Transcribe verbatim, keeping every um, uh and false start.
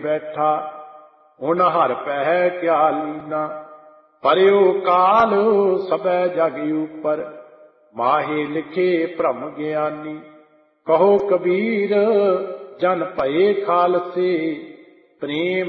बैठा, हुन हर पह क्या लीना। परयो काल सबै जग ऊपर, माहे लिखे भ्रम ज्ञानी। कहो कबीर जन भये खालसे, प्रेम